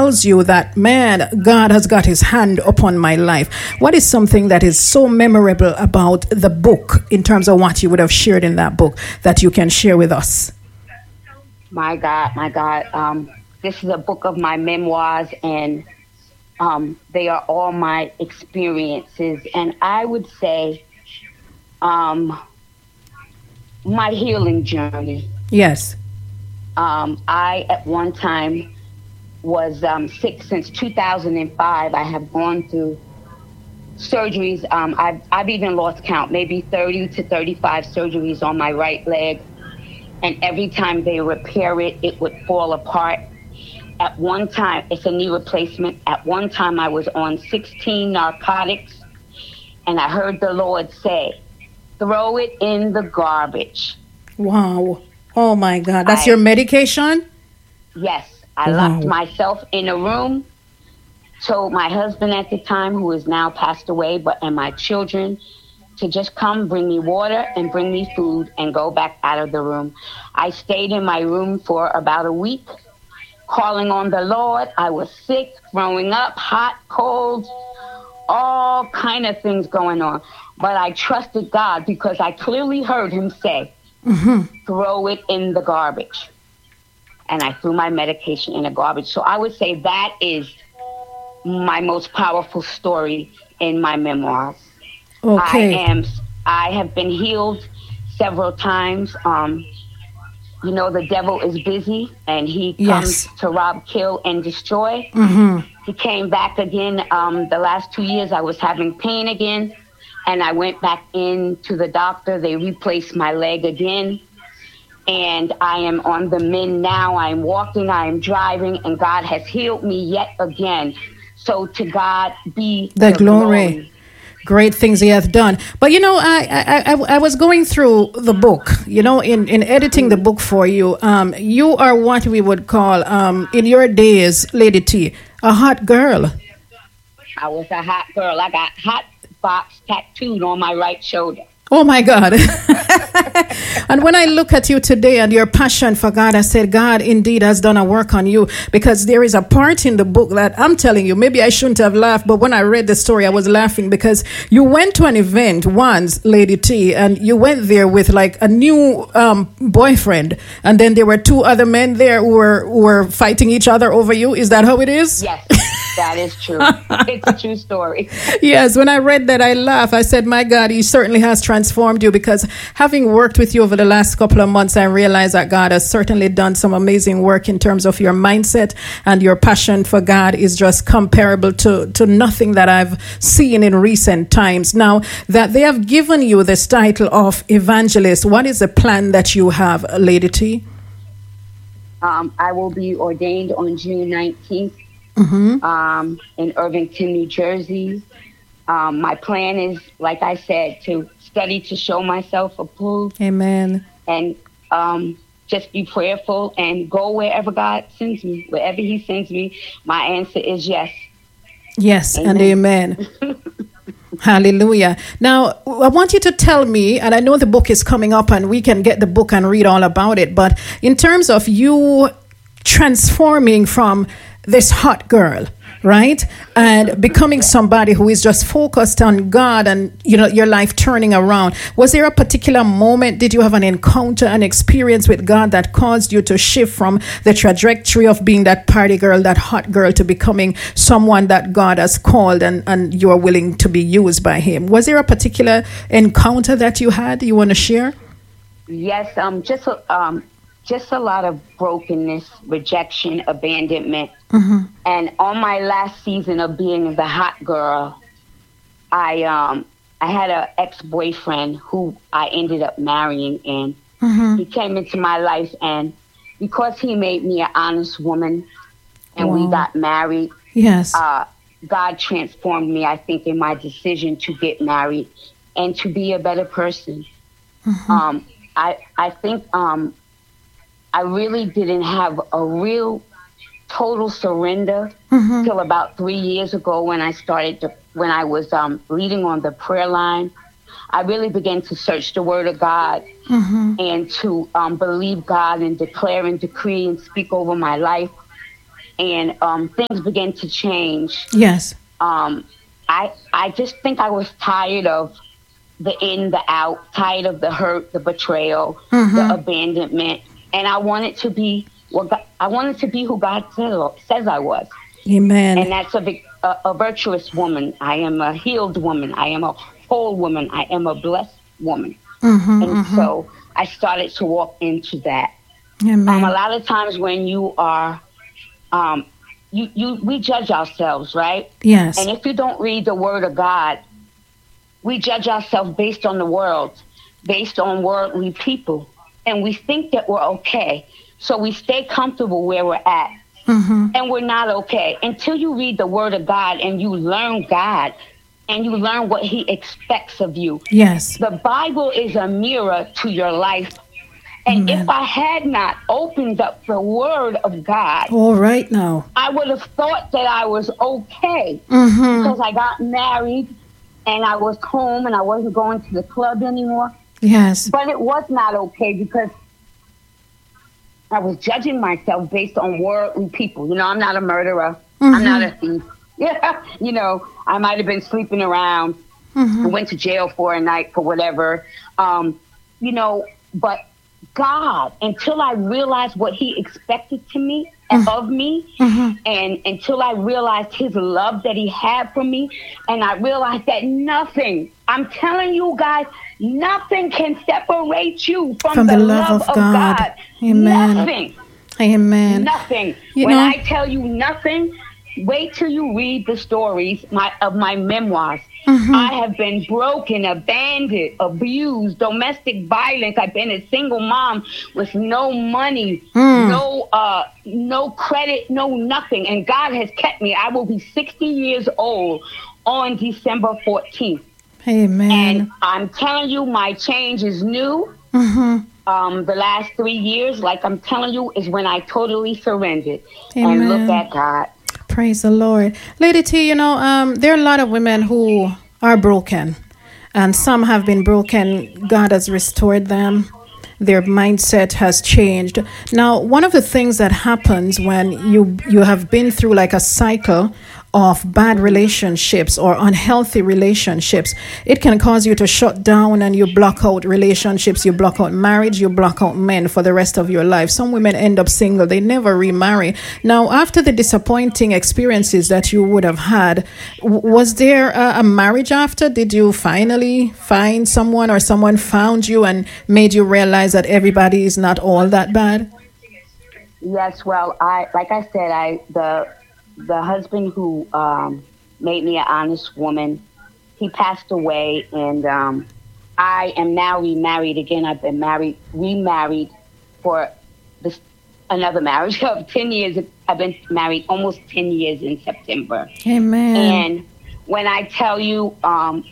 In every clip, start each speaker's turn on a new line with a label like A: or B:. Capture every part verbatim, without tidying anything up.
A: tells you that, man, God has got his hand upon my life. What is something that is so memorable about the book in terms of what you would have shared in that book that you can share with us?
B: My God, my God. Um, this is a book of my memoirs, and um, they are all my experiences. And I would say um, my healing journey.
A: Yes.
B: Um, I, at one time, was um, sick since two thousand five. I have gone through surgeries. Um, I've, I've even lost count, maybe thirty to thirty-five surgeries on my right leg. And every time they repair it, it would fall apart. At one time, it's a knee replacement. At one time, I was on sixteen narcotics. And I heard the Lord say, throw it in the garbage.
A: Wow. Oh, my God. That's
B: I,
A: your medication?
B: Yes. I
A: wow.
B: locked myself in a room, told my husband at the time, who is now passed away, but and my children, to just come bring me water and bring me food and go back out of the room. I stayed in my room for about a week, calling on the Lord. I was sick, throwing up, hot, cold, all kind of things going on. But I trusted God because I clearly heard him say, mm-hmm. throw it in the garbage. And I threw my medication in the garbage. So I would say that is my most powerful story in my memoirs.
A: Okay.
B: I am, I have been healed several times. Um, you know, the devil is busy and he comes
A: yes.
B: to rob, kill, and destroy.
A: Mm-hmm.
B: He came back again. Um, the last two years I was having pain again, and I went back in to the doctor. They replaced my leg again. And I am on the mend now. I'm walking, I am driving, and God has healed me yet again. So to God be
A: the,
B: the
A: glory.
B: glory.
A: Great things he hath done. But, you know, I, I, I, I was going through the book, you know, in, in editing the book for you. Um, you are what we would call, um, in your days, Lady T, a hot girl.
B: I was a hot girl. I got hot box tattooed on my right shoulder.
A: Oh, my God. And when I look at you today and your passion for God, I said, God indeed has done a work on you, because there is a part in the book that I'm telling you, maybe I shouldn't have laughed, but when I read the story, I was laughing because you went to an event once, Lady T, and you went there with like a new um, boyfriend. And then there were two other men there who were, who were fighting each other over you. Is that how it is?
B: Yes. That is true. It's a true story.
A: Yes, when I read that, I laughed. I said, my God, he certainly has transformed you, because having worked with you over the last couple of months, I realized that God has certainly done some amazing work in terms of your mindset, and your passion for God is just comparable to, to nothing that I've seen in recent times. Now that they have given you this title of evangelist, what is the plan that you have, Lady T?
B: Um, I will be ordained on June nineteenth.
A: Mm-hmm.
B: Um, in Irvington, New Jersey. Um, my plan is, like I said, to study to show myself approved.
A: Amen.
B: And um, just be prayerful and go wherever God sends me. Wherever he sends me, my answer is yes.
A: Yes,
B: amen.
A: And amen. Hallelujah. Now, I want you to tell me, and I know the book is coming up and we can get the book and read all about it, but in terms of you transforming from this hot girl, right, and becoming somebody who is just focused on God, and you know, your life turning around, was there a particular moment, did you have an encounter, an experience with God that caused you to shift from the trajectory of being that party girl, that hot girl, to becoming someone that God has called and and you are willing to be used by him? Was there a particular encounter that you had you want to share?
B: Yes, um just um just a lot of brokenness, rejection, abandonment. Mm-hmm. And on my last season of being the hot girl, I um I had an ex-boyfriend who I ended up marrying, and mm-hmm. he came into my life, and because he made me an honest woman and wow. we got married,
A: yes,
B: uh, God transformed me, I think, in my decision to get married and to be a better person. Mm-hmm. Um, I I think um. I really didn't have a real total surrender mm-hmm. till about three years ago when I started to, when I was um, leading on the prayer line. I really began to search the word of God mm-hmm. and to um, believe God and declare and decree and speak over my life. and um, things began to change.
A: Yes.
B: Um, I I just think I was tired of the in, the out, tired of the hurt, the betrayal, mm-hmm. the abandonment, and I wanted to be what God, I wanted to be who God says I was.
A: Amen.
B: And that's a, a a virtuous woman. I am a healed woman. I am a whole woman. I am a blessed woman. Mm-hmm, and mm-hmm. so I started to walk into that.
A: Amen.
B: Um, a lot of times when you are, um, you, you we judge ourselves, right?
A: Yes.
B: And if you don't read the Word of God, we judge ourselves based on the world, based on worldly people. And we think that we're okay. So we stay comfortable where we're at. Mm-hmm. And we're not okay until you read the Word of God and you learn God and you learn what He expects of you.
A: Yes.
B: The Bible is a mirror to your life. And Amen. If I had not opened up the Word of God,
A: all right now,
B: I would have thought that I was okay
A: mm-hmm.
B: because I got married and I was home and I wasn't going to the club anymore.
A: Yes.
B: But it was not okay because I was judging myself based on worldly people. You know, I'm not a murderer. Mm-hmm. I'm not a thief. Yeah, you know, I might have been sleeping around. Mm-hmm. I went to jail for a night for whatever. Um, you know, but God, until I realized what He expected to me and mm-hmm. of me, mm-hmm. and until I realized His love that He had for me, and I realized that nothing, I'm telling you guys, nothing can separate you from,
A: from
B: the,
A: the love, love of, of God.
B: God.
A: Amen.
B: Nothing.
A: Amen.
B: Nothing.
A: You
B: when
A: know,
B: I tell you nothing, wait till you read the stories my, of my memoirs. Mm-hmm. I have been broken, abandoned, abused, domestic violence. I've been a single mom with no money, mm. no uh, no credit, no nothing. And God has kept me. I will be sixty years old on December fourteenth.
A: Amen.
B: And I'm telling you, my change is new. Mm-hmm. Um, the last three years, like I'm telling you, is when I totally surrendered. Amen. And look at God.
A: Praise the Lord. Lady T, you know, um, there are a lot of women who are broken, and some have been broken. God has restored them. Their mindset has changed. Now, one of the things that happens when you you have been through like a cycle of bad relationships or unhealthy relationships, it can cause you to shut down and you block out relationships, you block out marriage, you block out men for the rest of your life. Some women end up single, they never remarry. Now, after the disappointing experiences that you would have had, w- was there a, a marriage after? Did you finally find someone, or someone found you and made you realize that everybody is not all that bad?
B: Yes, well, I like I said, I the The husband who um, made me an honest woman, he passed away, and um, I am now remarried again. I've been married, remarried for this another marriage of ten years. I've been married almost ten years in September.
A: Amen.
B: And when I tell you, um,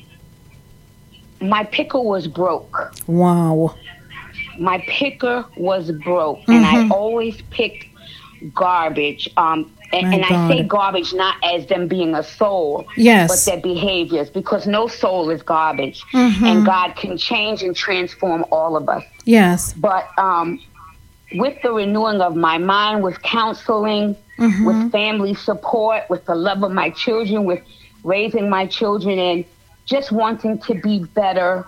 B: my picker was broke.
A: Wow.
B: My picker was broke, mm-hmm. and I always picked garbage. Um, And, and I say garbage not as them being a soul,
A: yes,
B: but their behaviors, because no soul is garbage. Mm-hmm. And God can change and transform all of us.
A: Yes.
B: But um, with the renewing of my mind, with counseling, mm-hmm. with family support, with the love of my children, with raising my children, and just wanting to be better,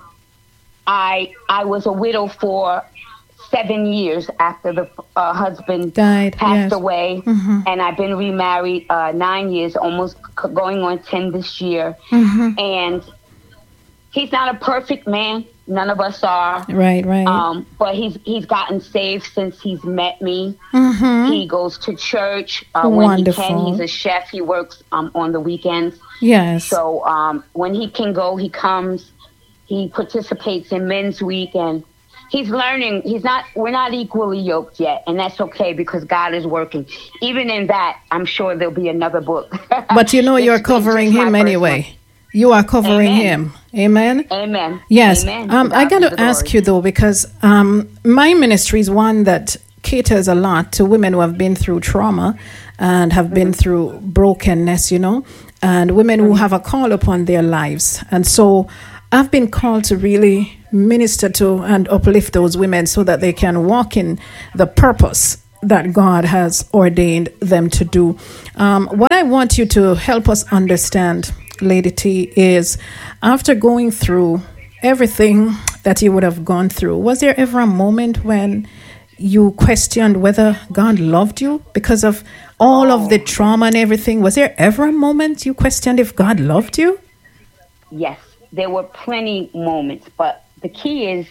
B: I I was a widow for seven years after the uh, husband
A: died,
B: passed
A: yes.
B: away, mm-hmm. and I've been remarried uh, nine years, almost going on ten this year. Mm-hmm. And he's not a perfect man; none of us are.
A: Right, right.
B: Um, but he's he's gotten saved since he's met me. Mm-hmm. He goes to church uh, when
A: Wonderful.
B: he can. He's a chef. He works um, on the weekends.
A: Yes.
B: So um, when he can go, he comes. He participates in Men's Week, and he's learning. He's not, we're not equally yoked yet, and that's okay because God is working. Even in that, I'm sure there'll be another book.
A: But you know you're covering him anyway. You are covering
B: Amen.
A: him. Amen?
B: Amen.
A: Yes.
B: Amen.
A: Um, I got to ask you, though, because um, my ministry is one that caters a lot to women who have been through trauma and have mm-hmm. been through brokenness, you know, and women mm-hmm. who have a call upon their lives. And so I've been called to really minister to and uplift those women so that they can walk in the purpose that God has ordained them to do. Um, what I want you to help us understand, Lady T, is after going through everything that you would have gone through, was there ever a moment when you questioned whether God loved you because of all of the trauma and everything? Was there ever a moment you questioned if God loved you?
B: Yes, there were plenty moments, but the key is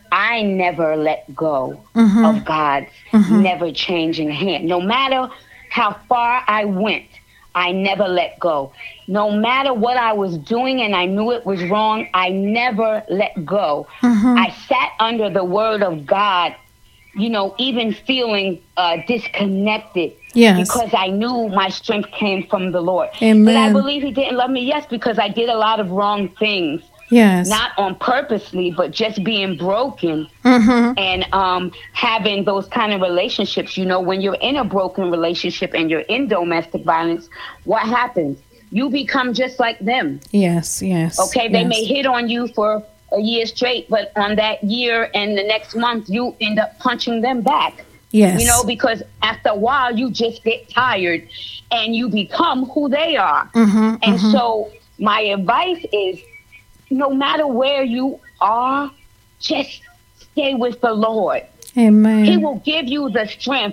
B: I never let go mm-hmm. of God's mm-hmm. never changing hand. No matter how far I went, I never let go. No matter what I was doing and I knew it was wrong, I never let go. Mm-hmm. I sat under the word of God, you know, even feeling uh, disconnected. Yes. Because I knew my strength came from the Lord.
A: Amen.
B: But I believe he didn't love me, yes, because I did a lot of wrong things.
A: Yes.
B: Not on purposely, but just being broken mm-hmm. and um, having those kind of relationships. You know, when you're in a broken relationship and you're in domestic violence, what happens? You become just like them.
A: Yes, yes.
B: Okay, they
A: yes.
B: may hit on you for a year straight, but on that year and the next month, you end up punching them back.
A: Yes.
B: You know, because after a while, you just get tired and you become who they are. Mm-hmm, and mm-hmm. so my advice is, no matter where you are, just stay with the Lord.
A: Amen.
B: He will give you the strength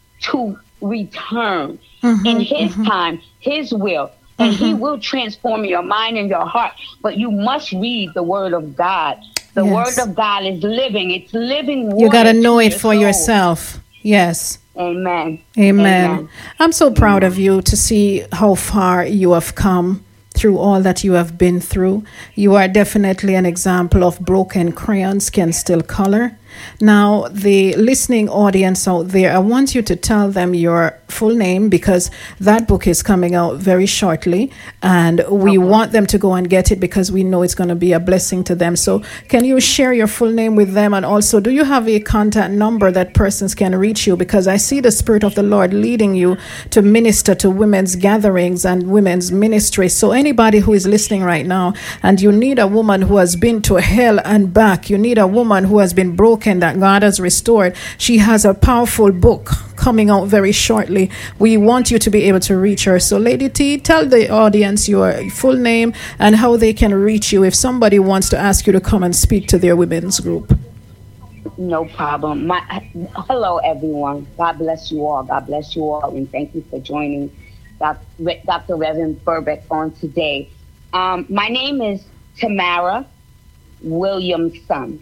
B: to return mm-hmm, in his mm-hmm. time, his will, and mm-hmm. he will transform your mind and your heart. But you must read the word of God. The yes. word of God is living. It's living water.
A: You got to know it for soul. yourself. Yes.
B: Amen.
A: Amen.
B: Amen.
A: I'm so proud Amen. of you to see how far you have come through all that you have been through. You are definitely an example of broken crayons can still color. Now, the listening audience out there, I want you to tell them your full name because that book is coming out very shortly and we okay. want them to go and get it because we know it's going to be a blessing to them. So can you share your full name with them? And also, do you have a contact number that persons can reach you? Because I see the Spirit of the Lord leading you to minister to women's gatherings and women's ministry. So anybody who is listening right now and you need a woman who has been to hell and back, you need a woman who has been broken that God has restored. She has a powerful book coming out very shortly. We want you to be able to reach her. So Lady T, tell the audience your full name and how they can reach you if somebody wants to ask you to come and speak to their women's group.
B: No problem. My, hello, everyone. God bless you all. God bless you all. And thank you for joining Doctor Reverend Burbeck on today. Um, my name is Tamara Williamson.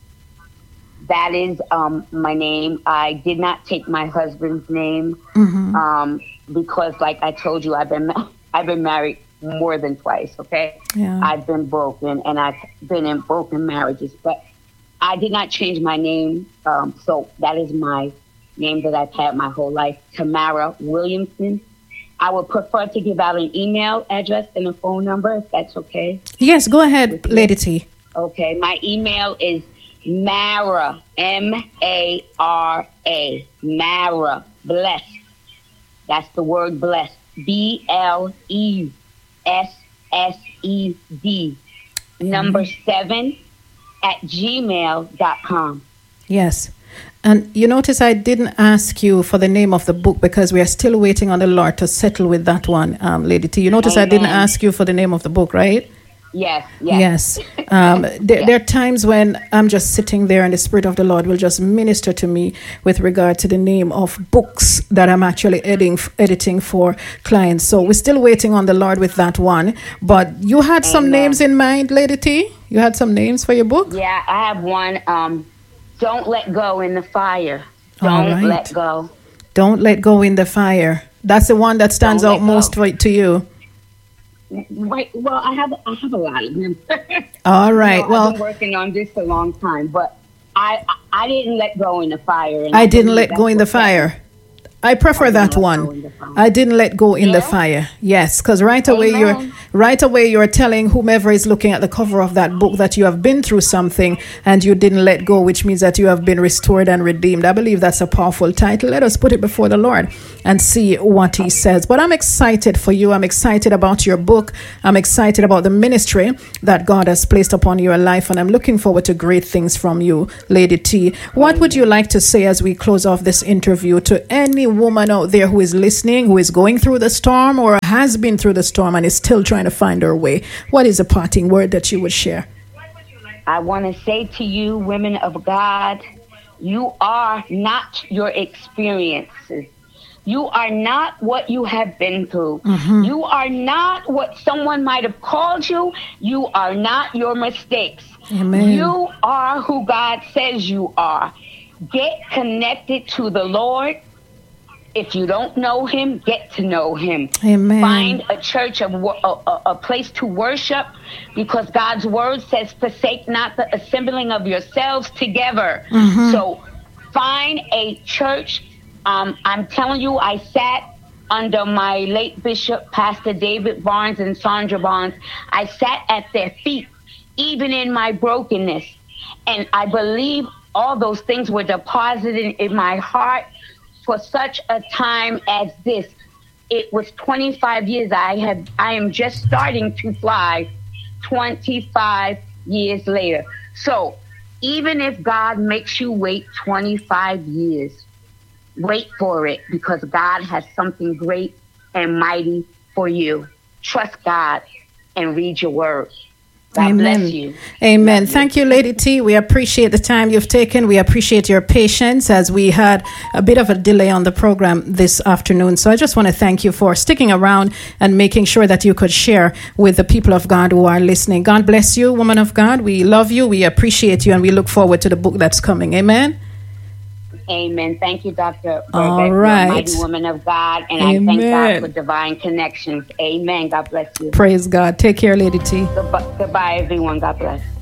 B: That is um, my name. I did not take my husband's name mm-hmm. um, because, like I told you, I've been I've been married more than twice. Okay, yeah. I've been broken and I've been in broken marriages, but I did not change my name. Um, so that is my name that I've had my whole life, Tamara Williamson. I would prefer to give out an email address and a phone number, if that's okay.
A: Yes, go ahead, Lady T.
B: Okay, my email is Mara, M A R A, Mara, blessed. That's the word blessed. B L E S S E D. Number seven at gmail dot com.
A: Yes. And you notice I didn't ask you for the name of the book because we are still waiting on the Lord to settle with that one, um, Lady T. You notice Amen. I didn't ask you for the name of the book, right?
B: Yes, yes.
A: Yes. Um, there, yes. there are times when I'm just sitting there and the Spirit of the Lord will just minister to me with regard to the name of books that I'm actually editing, editing for clients. So we're still waiting on the Lord with that one. But you had Amen. some names in mind, Lady T? You had some names for your book?
B: Yeah, I have one. Um, Don't Let Go in the Fire. Don't right. let go.
A: Don't let go in the fire. That's the one that stands Don't out most for, to you.
B: Right. Well, I have I have a lot of them.
A: All right.
B: You know,
A: well,
B: I've been working on this a long time, but I I didn't let go in the fire. And
A: I, I didn't let go in the fire. I prefer
B: I
A: that
B: didn't let
A: one.
B: go in the fire.
A: I didn't let go in the
B: Yeah?
A: fire. Yes, because right away
B: Amen.
A: you're right away you're telling whomever is looking at the cover of that book that you have been through something and you didn't let go, which means that you have been restored and redeemed. I believe that's a powerful title. Let us put it before the Lord and see what he says. But I'm excited for you. I'm excited about your book. I'm excited about the ministry that God has placed upon your life, and I'm looking forward to great things from you, Lady T. What would you like to say as we close off this interview to any woman out there who is listening, who is going through the storm or has been through the storm and is still trying to find her way? What is a parting word that you would share?
B: I want to say to you, women of God, you are not your experiences. You are not what you have been through. Mm-hmm. You are not what someone might have called you. You are not your mistakes.
A: Amen.
B: You are who God says you are. Get connected to the Lord. If you don't know him, get to know him.
A: Amen.
B: Find a church, a, a, a place to worship, because God's word says, forsake not the assembling of yourselves together. Mm-hmm. So find a church. Um, I'm telling you, I sat under my late bishop, Pastor David Barnes and Sandra Barnes. I sat at their feet, even in my brokenness. And I believe all those things were deposited in my heart for such a time as this. It was twenty-five years. I have, I am just starting to fly twenty-five years later. So even if God makes you wait twenty-five years, wait for it, because God has something great and mighty for you. Trust God and read your word. God
A: Amen.
B: bless you.
A: Amen.
B: Love
A: Thank
B: you.
A: you, Lady T. We appreciate the time you've taken. We appreciate your patience as we had a bit of a delay on the program this afternoon. So I just want to thank you for sticking around and making sure that you could share with the people of God who are listening. God bless you, woman of God. We love you. We appreciate you, and we look forward to the book that's coming. Amen.
B: Amen. Thank you, Doctor
A: All
B: Burbeck,
A: right.
B: mighty woman of God. And
A: Amen.
B: I thank God for divine connections. Amen. God bless you.
A: Praise God. Take care, Lady T.
B: Goodbye, goodbye everyone. God bless.